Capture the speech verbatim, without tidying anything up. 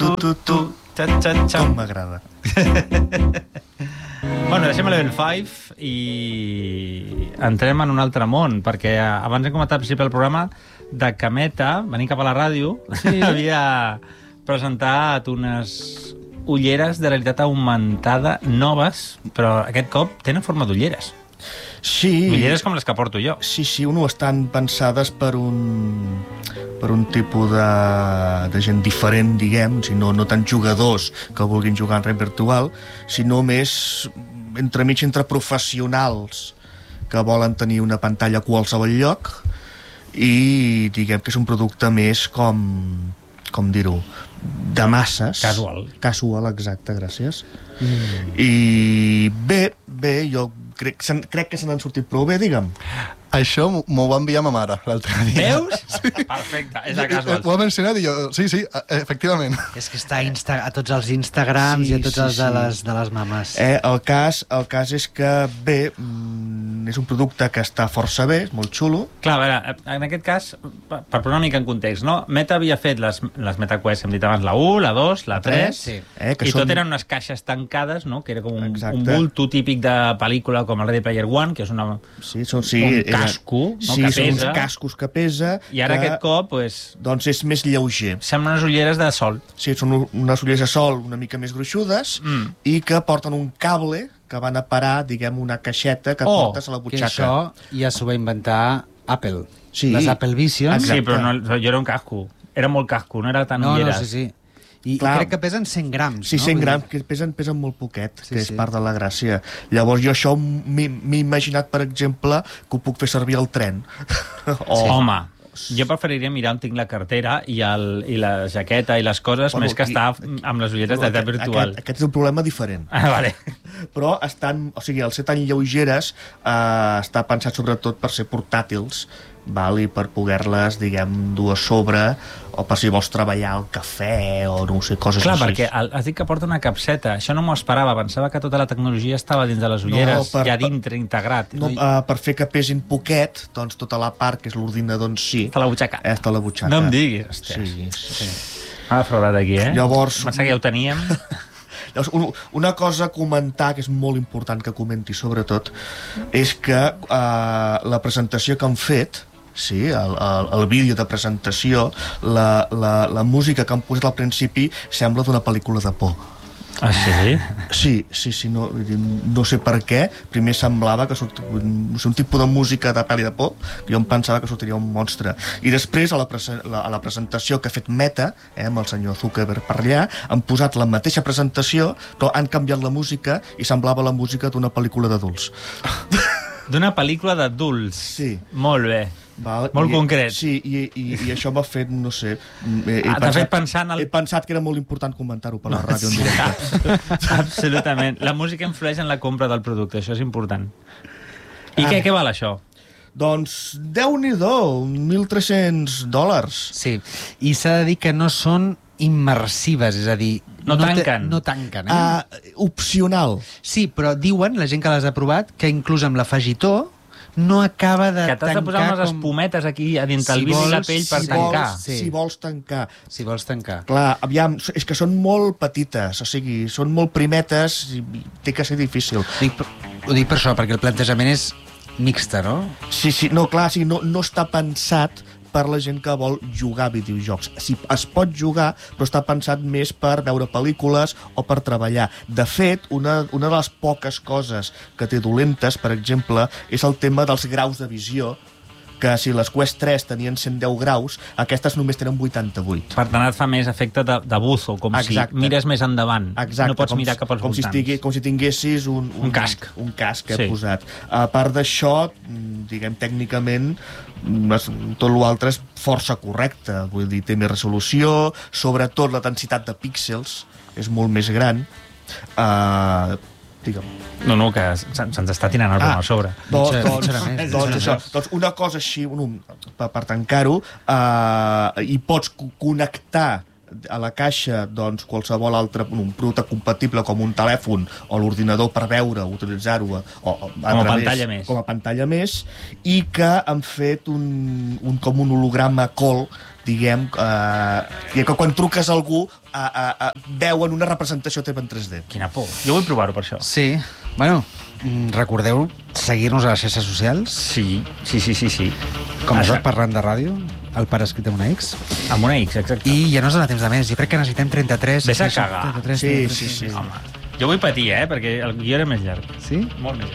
tu, tu, tu. Com m'agrada. Bueno, deixem el level cinc i entrem en un altre món, perquè abans hem comentat al principi del programa de que Meta, venint cap a la ràdio, sí. havia presentat unes ulleres de realitat augmentada noves, però aquest cop tenen forma d'ulleres. Sí. Ulleres com les que porto jo. Sí, sí, uno estan pensades per un per un tipus de, de gent diferent, diguem, si no, no tant jugadors que vulguin jugar en realitat virtual, sinó més entremig entre professionals que volen tenir una pantalla a qualsevol lloc i diguem que és un producte més com, com dir-ho, de masses. Casual. Casual, exacte, gràcies. Mm. I bé, bé, jo crec, crec que se n'han sortit prou bé, digue'm. Això m'ho va enviar ma mare l'altre dia. Veus? Sí. Perfecte, és de casual. Ho ha mencionat i jo, sí, sí, efectivament. És que està a, Insta a tots els Instagrams sí, i a tots sí, els de les, de les mames. Eh, el, cas, el cas és que, bé, és un producte que està força bé, és molt xulo. Clar, a veure, en aquest cas, per posar una mica en context, no? Meta havia fet les, les MetaQuest, hem dit abans, la u, la dos, la tres, sí. eh, i són... tot eren unes caixes tancades, no? Que era com un, un bulto típic de pel·lícula com el Ready Player One, que és una, sí, són, sí, un era... casco, no? Sí, que són pesa. uns cascos que pesa. I ara que, aquest cop, pues, doncs és més lleuger. semblen unes ulleres de sol. Sí, són unes ulleres de sol una mica més gruixudes mm. i que porten un cable que van a parar, diguem, una caixeta que oh, portes a la Que butxaca. això ja s'ho va inventar Apple. Sí. Les Apple Vision. Sí, però no, jo era un casco. Era molt casco, no era tan No, no, ulleres. sí, sí. I, Clar. I crec que pesen cent grams. Sí, no? cent grams, que pesen, pesen molt poquet, Sí, que és sí. part de la gràcia. Llavors jo això m'he m'he imaginat, per exemple, que ho puc fer servir al tren. Oh. Sí. Home, jo preferiria mirar on tinc la cartera i, el, i la jaqueta i les coses, Bueno, més que aquí- estar amb les ulleres de realitat virtual. Aquest, aquest és un problema diferent. Ah, vale. Però estan, o sigui, al ser tan lleugeres eh, està pensat sobretot per ser portàtils, val? I per poder-les, diguem, dur a sobre, o per si vols treballar al cafè o no sé, coses Clar, així. perquè el, has dit que porta una capseta. Això no m'ho esperava. Pensava que tota la tecnologia estava dins de les ulleres, No, per- ja dintre, integrat. No, uh, per fer que pesin poquet, doncs tota la part que és l'ordinador en si... Està a la butxaca. Eh, està a la butxaca. No em diguis. Hòstia. Sí, sí. M'ha defraudat aquí, eh? Llavors- Pensava que ja ho teníem. Llavors, un, una cosa a comentar, que és molt important que comenti sobretot, és que uh, la presentació que han fet, sí, el, el, el vídeo de presentació, la, la, la música que han posat al principi sembla d'una pel·lícula de por. Ah, sí? Sí, sí, sí, no, no sé per què. Primer semblava que sort, un, un tipus de música de pel·li de por, que jo em pensava que sortiria un monstre. I després, a la, prese, la, a la presentació que ha fet Meta, eh, amb el senyor Zuckerberg per allà, han posat la mateixa presentació, però han canviat la música i semblava la música d'una pel·lícula d'adults. D'una pel·lícula d'adults. Sí. Molt bé. Val? Molt I, concret. Sí, i, i, i això m'ha fet, no sé... He, he Ah, t'ha fet pensar en el- He pensat que era molt important comentar-ho per la ràdio en directe. Absolutament. La música influeix en la compra del producte, això és important. I Ah. què, què val això? Doncs, déu-n'hi-do, mil tres-cents dòlars. Sí, i s'ha de dir que no són immersives, és a dir... No te- tanquen. No tanquen, eh? Uh, opcional. Sí, però diuen, la gent que les ha provat, que inclús amb l'afegitó no acaba de Que t'has de posar tancar unes com... espumetes aquí a dintre Si el vidre i la vols- pell per si tancar. vols- Sí. Si vols tancar. Si vols tancar. Clar, aviam, és que són molt petites, o sigui, són molt primetes i té que ser difícil. Dic, ho dic per això, perquè el plantejament és mixta, no? Sí, sí, no, clar, sí, no, no està pensat per la gent que vol jugar a videojocs. Sí, es pot jugar, però està pensat més per veure pel·lícules o per treballar. De fet, una, una de les poques coses que té dolentes, per exemple, és el tema dels graus de visió, que si les Quest tres tenien cent deu graus, aquestes només tenen vuitanta-vuit. Per tant, et fa més efecte de, de buzo, com Exacte. si mires més endavant. Exacte, No pots com, mirar cap als com si, voltants. estigui, com si tinguessis un, un, Un casc. Un casc que Sí. he posat. A part d'això, diguem, tècnicament, es- tot l'altre és força correcte. Vull dir, té més resolució, sobretot la densitat de píxels és molt més gran. Uh, digue'm. No, no, que se- se'ns està tirant el programa a sobre. Doncs, Mitja- doncs, mitja hora més, doncs, mitja això, hora més. doncs una cosa així, un, per, per tancar-ho, uh, i pots co- connectar a la caixa doncs, qualsevol altre un producte compatible com un telèfon o l'ordinador per veure, utilitzar-ho o, o, a com a través, pantalla més. com a pantalla més, i que han fet un, un, com un holograma call, diguem, eh, que quan truques a algú eh, eh, eh, veuen una representació teva en tres D. Quina por. Jo vull provar-ho per això. Sí. Bueno, mm, recordeu seguir-nos a les xarxes socials. Sí, sí, sí, sí. sí. Com Això. això, parlant de ràdio, el pare escrit amb una X. Amb una X, exacte. I ja no ens dona temps de més. Jo crec que necessitem trenta-tres... Ves a cagar. trenta-tres, Sí, trenta-tres, sí, sí. Home, jo vull patir, eh? Perquè el guió era més llarg. Sí? Molt més llarg.